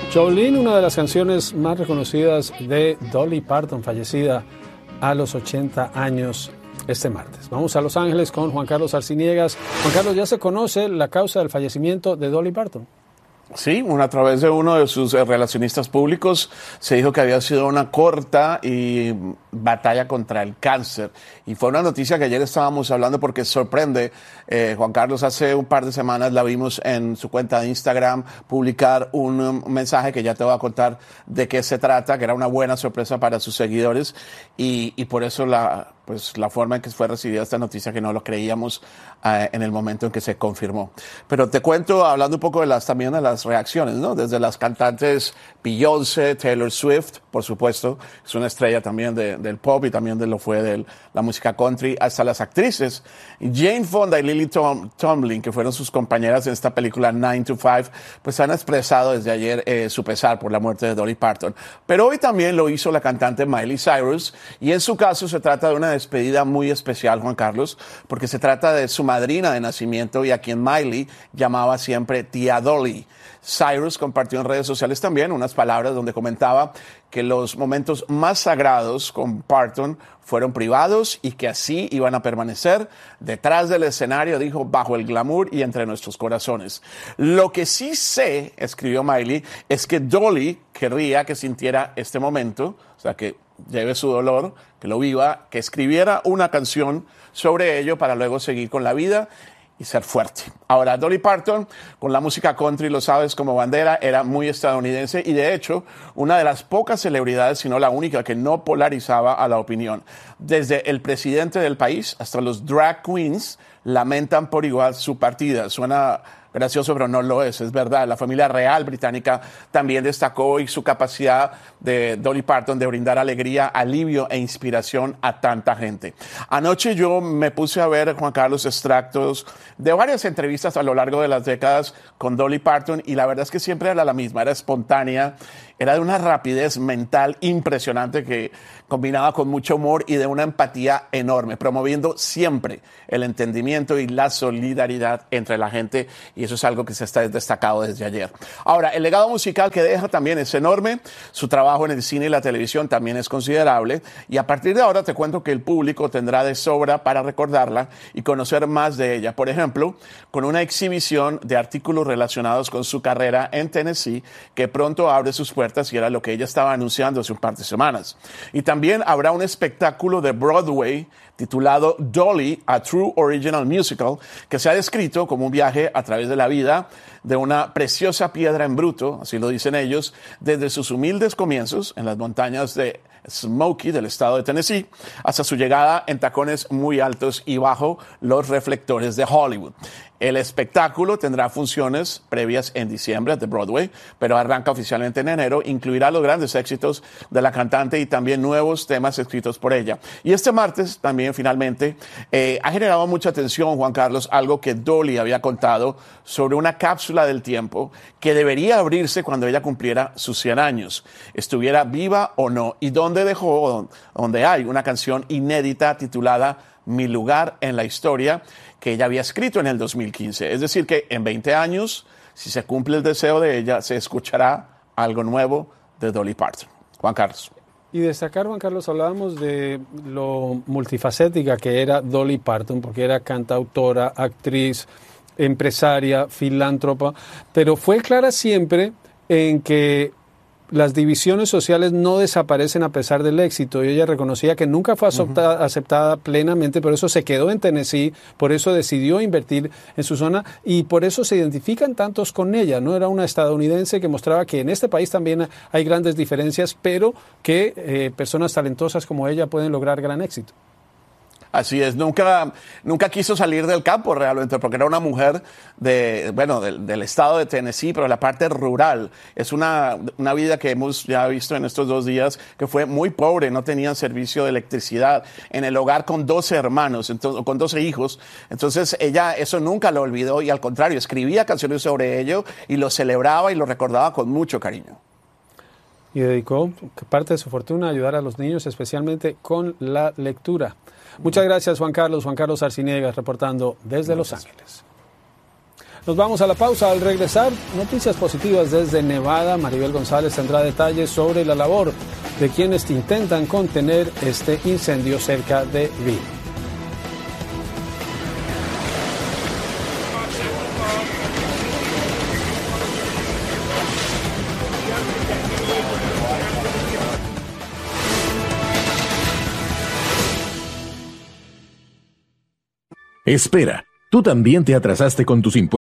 Jolene, una de las canciones más reconocidas de Dolly Parton, fallecida a los 80 años este martes. Vamos a Los Ángeles con Juan Carlos Arciniegas. Juan Carlos, ¿ya se conoce la causa del fallecimiento de Dolly Parton? Sí, a través de uno de sus relacionistas públicos se dijo que había sido una corta y batalla contra el cáncer. Y fue una noticia que ayer estábamos hablando porque sorprende. Juan Carlos, hace un par de semanas la vimos en su cuenta de Instagram publicar un mensaje que ya te voy a contar de qué se trata, que era una buena sorpresa para sus seguidores. Y por eso la forma en que fue recibida esta noticia, que no lo creíamos en el momento en que se confirmó. Pero te cuento, hablando un poco también de las reacciones, ¿no? Desde las cantantes Beyoncé, Taylor Swift, por supuesto, es una estrella también del pop y también de lo fue de la música country, hasta las actrices Jane Fonda y Lily Tomlin, que fueron sus compañeras en esta película 9 to 5, pues han expresado desde ayer su pesar por la muerte de Dolly Parton. Pero hoy también lo hizo la cantante Miley Cyrus, y en su caso se trata de una despedida muy especial, Juan Carlos, porque se trata de su madrina de nacimiento y a quien Miley llamaba siempre tía Dolly. Cyrus compartió en redes sociales también unas palabras donde comentaba que los momentos más sagrados con Parton fueron privados y que así iban a permanecer detrás del escenario, dijo, bajo el glamour y entre nuestros corazones. Lo que sí sé, escribió Miley, es que Dolly querría que sintiera este momento, o sea, que lleve su dolor, que lo viva, que escribiera una canción sobre ello para luego seguir con la vida y ser fuerte. Ahora, Dolly Parton, con la música country, lo sabes, como bandera, era muy estadounidense y, de hecho, una de las pocas celebridades, si no la única, que no polarizaba a la opinión. Desde el presidente del país hasta los drag queens lamentan por igual su partida. Suena gracioso, pero no lo es verdad. La familia real británica también destacó y su capacidad de Dolly Parton de brindar alegría, alivio e inspiración a tanta gente. Anoche yo me puse a ver, Juan Carlos, extractos de varias entrevistas a lo largo de las décadas con Dolly Parton y la verdad es que siempre era la misma, era espontánea, era de una rapidez mental impresionante que combinaba con mucho humor y de una empatía enorme, promoviendo siempre el entendimiento y la solidaridad entre la gente, y eso es algo que se está destacado desde ayer. Ahora, el legado musical que deja también es enorme, su trabajo en el cine y la televisión también es considerable, y a partir de ahora te cuento que el público tendrá de sobra para recordarla y conocer más de ella. Por ejemplo, con una exhibición de artículos relacionados con su carrera en Tennessee, que pronto abre sus puertas, y era lo que ella estaba anunciando hace un par de semanas. Y también habrá un espectáculo de Broadway titulado Dolly, a True Original Musical, que se ha descrito como un viaje a través de la vida de una preciosa piedra en bruto, así lo dicen ellos, desde sus humildes comienzos en las montañas de Smoky, del estado de Tennessee, hasta su llegada en tacones muy altos y bajo los reflectores de Hollywood. El espectáculo tendrá funciones previas en diciembre de Broadway, pero arranca oficialmente en enero. Incluirá los grandes éxitos de la cantante y también nuevos temas escritos por ella. Y este martes también, finalmente, ha generado mucha atención, Juan Carlos, algo que Dolly había contado sobre una cápsula del tiempo que debería abrirse cuando ella cumpliera sus 100 años, estuviera viva o no, y donde hay una canción inédita titulada Mi lugar en la historia, que ella había escrito en el 2015. Es decir, que en 20 años, si se cumple el deseo de ella, se escuchará algo nuevo de Dolly Parton. Juan Carlos. Y destacar, Juan Carlos, hablábamos de lo multifacética que era Dolly Parton, porque era cantautora, actriz, empresaria, filántropa, pero fue clara siempre en que las divisiones sociales no desaparecen a pesar del éxito, y ella reconocía que nunca fue aceptada plenamente, por eso se quedó en Tennessee, por eso decidió invertir en su zona y por eso se identifican tantos con ella, ¿no? Era una estadounidense que mostraba que en este país también hay grandes diferencias, pero que personas talentosas como ella pueden lograr gran éxito. Así es, nunca quiso salir del campo realmente, porque era una mujer del estado de Tennessee, pero la parte rural. Es una vida que hemos ya visto en estos 2 días, que fue muy pobre, no tenían servicio de electricidad, en el hogar con 12 hermanos, con 12 hijos. Entonces ella eso nunca lo olvidó y al contrario, escribía canciones sobre ello y lo celebraba y lo recordaba con mucho cariño. Y dedicó parte de su fortuna a ayudar a los niños, especialmente con la lectura. Muchas gracias, Juan Carlos. Juan Carlos Arciniegas reportando desde Los Ángeles. Nos vamos a la pausa. Al regresar, noticias positivas desde Nevada. Maribel González tendrá detalles sobre la labor de quienes intentan contener este incendio cerca de Reed. Espera, ¿tú también te atrasaste con tus impuestos?